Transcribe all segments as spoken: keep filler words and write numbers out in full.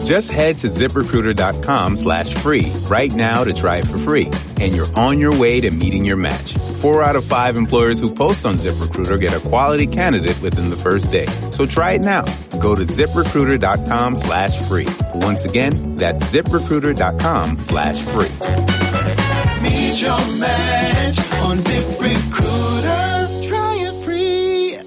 Just head to ZipRecruiter.com slash free right now to try it for free. And you're on your way to meeting your match. Four out of five employers who post on ZipRecruiter get a quality candidate within the first day. So try it now. Go to ZipRecruiter.com slash free. Once again, that's ZipRecruiter.com slash free. Meet your match on ZipRecruiter. Try it free.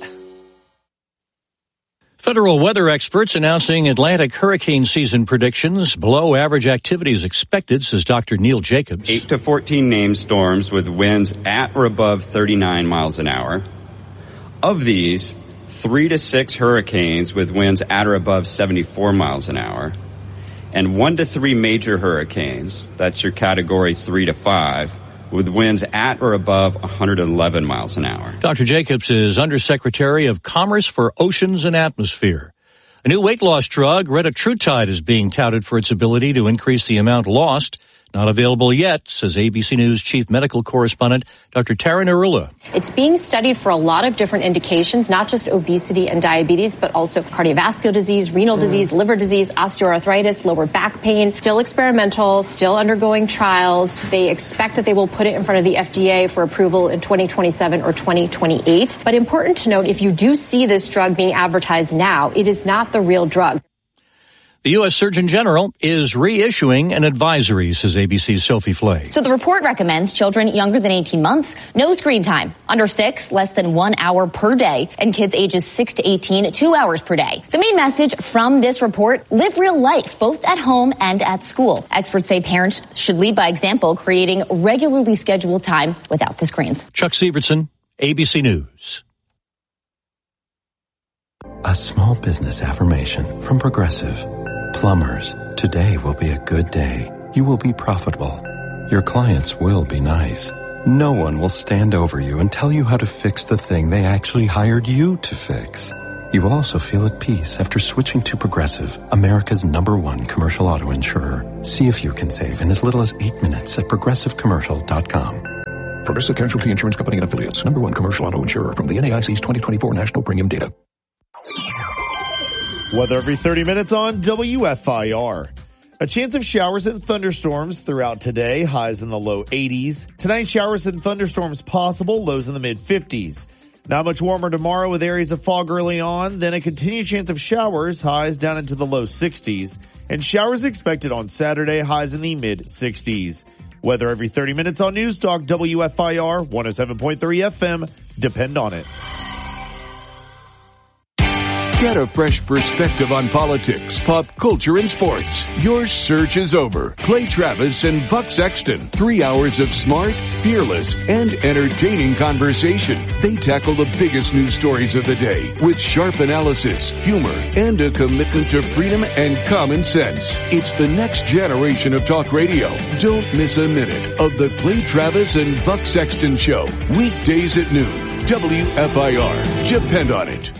Federal weather experts announcing Atlantic hurricane season predictions. Below average activities expected, says Doctor Neil Jacobs. eight to fourteen named storms with winds at or above thirty-nine miles an hour. Of these, three to six hurricanes with winds at or above seventy-four miles an hour. And one to three major hurricanes, that's your category three to five, with winds at or above one hundred eleven miles an hour. Doctor Jacobs is Undersecretary of Commerce for Oceans and Atmosphere. A new weight loss drug, retatrutide, is being touted for its ability to increase the amount lost. Not available yet, says A B C News Chief Medical Correspondent Doctor Tara Narula. It's being studied for a lot of different indications, not just obesity and diabetes, but also cardiovascular disease, renal mm. disease, liver disease, osteoarthritis, lower back pain. Still experimental, still undergoing trials. They expect that they will put it in front of the F D A for approval in twenty twenty-seven or twenty twenty-eight. But important to note, if you do see this drug being advertised now, it is not the real drug. The U S Surgeon General is reissuing an advisory, says A B C's Sophie Flay. So the report recommends children younger than eighteen months, no screen time. Under six, less than one hour per day. And kids ages six to eighteen, two hours per day. The main message from this report, live real life, both at home and at school. Experts say parents should lead by example, creating regularly scheduled time without the screens. Chuck Severson, A B C News. A small business affirmation from Progressive. Plumbers, today will be a good day. You will be profitable. Your clients will be nice. No one will stand over you and tell you how to fix the thing they actually hired you to fix. You will also feel at peace after switching to Progressive, America's number one commercial auto insurer. See if you can save in as little as eight minutes at progressive commercial dot com. Progressive Casualty Insurance Company and Affiliates, number one commercial auto insurer from the N A I C's twenty twenty-four National Premium Data. Weather every thirty minutes on W F I R. A chance of showers and thunderstorms throughout today, highs in the low eighties. Tonight, showers and thunderstorms possible, lows in the mid fifties. Not much warmer tomorrow with areas of fog early on, then a continued chance of showers, highs down into the low sixties. And showers expected on Saturday, highs in the mid sixties. Weather every thirty minutes on News Talk W F I R one oh seven point three F M. Depend on it. Get a fresh perspective on politics, pop culture, and sports. Your search is over. Clay Travis and Buck Sexton. Three hours of smart, fearless, and entertaining conversation. They tackle the biggest news stories of the day with sharp analysis, humor, and a commitment to freedom and common sense. It's the next generation of talk radio. Don't miss a minute of the Clay Travis and Buck Sexton Show. Weekdays at noon. W F I R. Depend on it.